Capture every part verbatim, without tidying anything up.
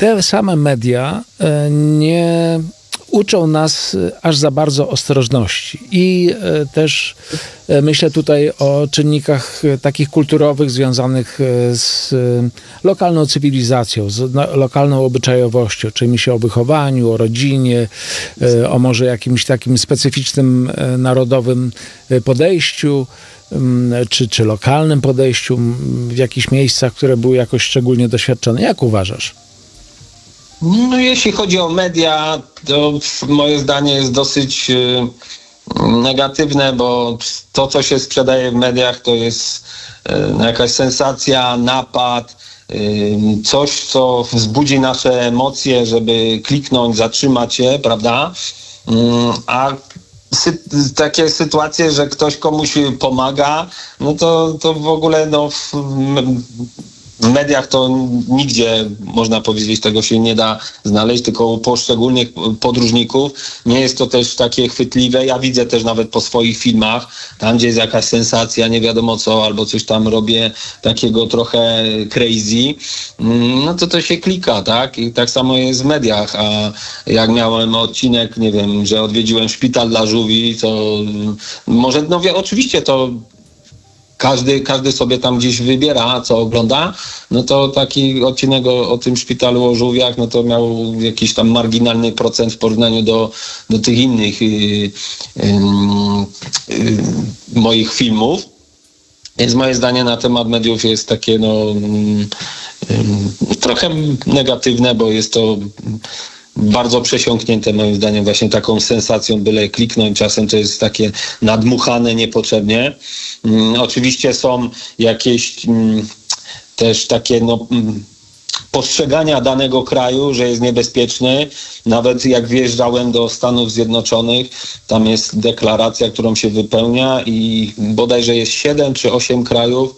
te same media e, nie uczą nas aż za bardzo ostrożności. I e, też e, myślę tutaj o czynnikach e, takich kulturowych związanych e, z e, lokalną cywilizacją, z no, lokalną obyczajowością, czyli myślę o wychowaniu, o rodzinie, e, o może jakimś takim specyficznym e, narodowym e, podejściu, m, czy, czy lokalnym podejściu m, w jakichś miejscach, które były jakoś szczególnie doświadczone. Jak uważasz? No jeśli chodzi o media, to moje zdanie jest dosyć y, negatywne, bo to, co się sprzedaje w mediach, to jest y, jakaś sensacja, napad, y, coś, co wzbudzi nasze emocje, żeby kliknąć, zatrzymać się, prawda? Y, a sy- takie sytuacje, że ktoś komuś pomaga, no to, to w ogóle no... W, W mediach to nigdzie, można powiedzieć, tego się nie da znaleźć, tylko u poszczególnych podróżników. Nie jest to też takie chwytliwe. Ja widzę też nawet po swoich filmach, tam gdzie jest jakaś sensacja, nie wiadomo co, albo coś tam robię takiego trochę crazy, no to to się klika, tak? I tak samo jest w mediach. A jak miałem odcinek, nie wiem, że odwiedziłem szpital dla żółwi, to może, no wie, oczywiście to Każdy, każdy sobie tam gdzieś wybiera, co ogląda, no to taki odcinek o, o tym szpitalu o żółwiach, no to miał jakiś tam marginalny procent w porównaniu do, do tych innych yy, yy, yy, moich filmów. Więc moje zdanie na temat mediów jest takie no yy, yy, trochę negatywne, bo jest to bardzo przesiąknięte moim zdaniem właśnie taką sensacją, byle kliknąć. Czasem to jest takie nadmuchane niepotrzebnie. Mm, oczywiście są jakieś mm, też takie no, mm, postrzegania danego kraju, że jest niebezpieczny. Nawet jak wjeżdżałem do Stanów Zjednoczonych, tam jest deklaracja, którą się wypełnia i bodajże jest siedem czy osiem krajów,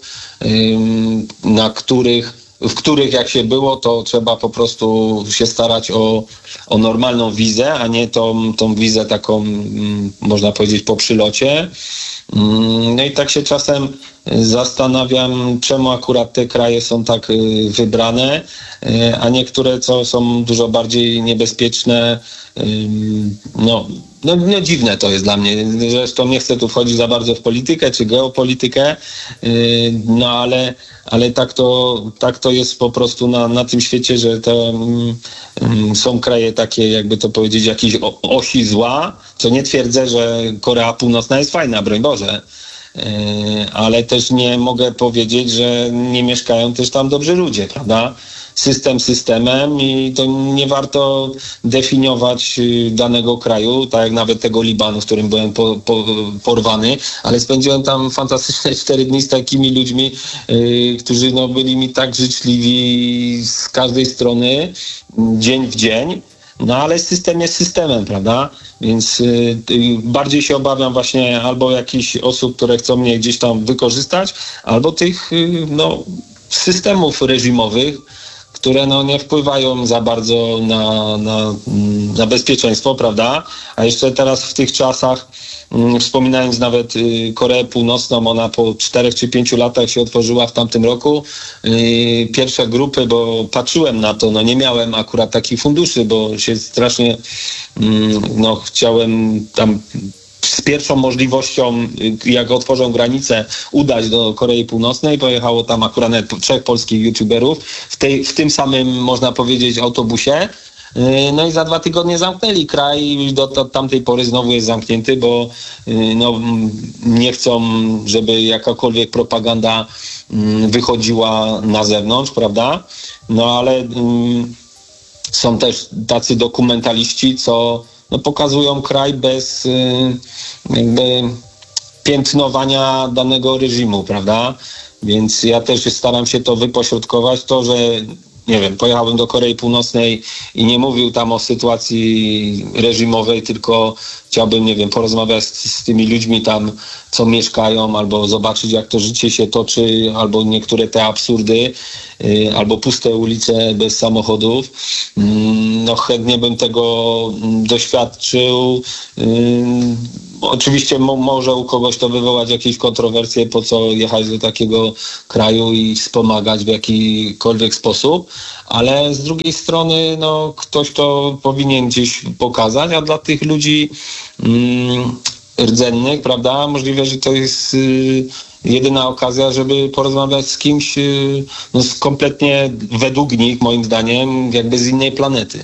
ym, na których w których jak się było, to trzeba po prostu się starać o, o normalną wizę, a nie tą, tą wizę taką, mm, można powiedzieć, po przylocie. Mm, no i tak się czasem zastanawiam, czemu akurat te kraje są tak y, wybrane, y, a niektóre, co są dużo bardziej niebezpieczne, y, no, no, no dziwne to jest dla mnie. Zresztą nie chcę tu wchodzić za bardzo w politykę czy geopolitykę, y, no ale ale tak to, tak to jest po prostu na, na tym świecie, że to um, są kraje takie, jakby to powiedzieć, jakieś o, osi zła, co nie twierdzę, że Korea Północna jest fajna, broń Boże, yy, ale też nie mogę powiedzieć, że nie mieszkają też tam dobrzy ludzie, prawda? System systemem i to nie warto definiować danego kraju, tak jak nawet tego Libanu, w którym byłem po, po, porwany, ale spędziłem tam fantastyczne cztery dni z takimi ludźmi, yy, którzy no, byli mi tak życzliwi z każdej strony, dzień w dzień. No ale system jest systemem, prawda? Więc y, y, bardziej się obawiam właśnie albo jakichś osób, które chcą mnie gdzieś tam wykorzystać, albo tych y, no, systemów reżimowych, które no, nie wpływają za bardzo na, na, na bezpieczeństwo, prawda? A jeszcze teraz w tych czasach, mm, wspominając nawet y, Koreę Północną, ona po czterech czy pięciu latach się otworzyła w tamtym roku. Y, pierwsze grupy, bo patrzyłem na to, no nie miałem akurat takich funduszy, bo się strasznie y, no, chciałem tam z pierwszą możliwością, jak otworzą granicę, udać do Korei Północnej. Pojechało tam akurat trzech polskich youtuberów w, tej, w tym samym, można powiedzieć, autobusie. No i za dwa tygodnie zamknęli kraj i do, do tamtej pory znowu jest zamknięty, bo no, nie chcą, żeby jakakolwiek propaganda wychodziła na zewnątrz, prawda? No ale um, są też tacy dokumentaliści, co no, pokazują kraj bez y, jakby piętnowania danego reżimu, prawda? Więc ja też staram się to wypośrodkować. To, że nie wiem, pojechałem do Korei Północnej i nie mówił tam o sytuacji reżimowej, tylko chciałbym, nie wiem, porozmawiać z, z tymi ludźmi tam, co mieszkają, albo zobaczyć, jak to życie się toczy, albo niektóre te absurdy, yy, albo puste ulice bez samochodów. Yy, no chętnie bym tego doświadczył. Yy, oczywiście mo, może u kogoś to wywołać jakieś kontrowersje, po co jechać do takiego kraju i wspomagać w jakikolwiek sposób, ale z drugiej strony no, ktoś to powinien gdzieś pokazać, a dla tych ludzi mm, rdzennych, prawda, możliwe, że to jest y, jedyna okazja, żeby porozmawiać z kimś y, no, z kompletnie według nich, moim zdaniem, jakby z innej planety.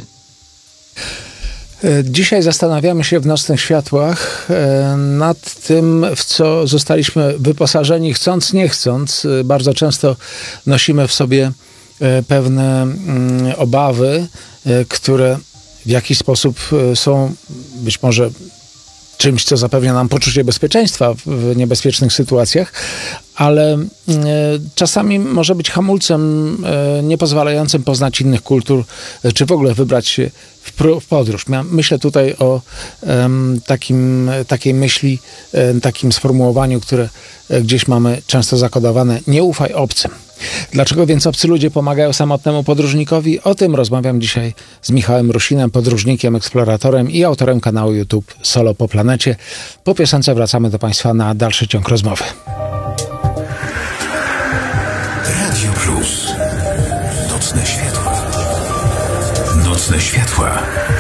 Dzisiaj zastanawiamy się w Nocnych Światłach nad tym, w co zostaliśmy wyposażeni, chcąc, nie chcąc. Bardzo często nosimy w sobie pewne obawy, które w jakiś sposób są być może czymś, co zapewnia nam poczucie bezpieczeństwa w niebezpiecznych sytuacjach, ale czasami może być hamulcem niepozwalającym poznać innych kultur, czy w ogóle wybrać się w podróż. Myślę tutaj o takim, takiej myśli, takim sformułowaniu, które gdzieś mamy często zakodowane: nie ufaj obcym. Dlaczego więc obcy ludzie pomagają samotnemu podróżnikowi? O tym rozmawiam dzisiaj z Michałem Rusinem, podróżnikiem, eksploratorem i autorem kanału YouTube Solo po planecie. Po piosence wracamy do Państwa na dalszy ciąg rozmowy. Radio Plus. Nocne światła. Nocne światła.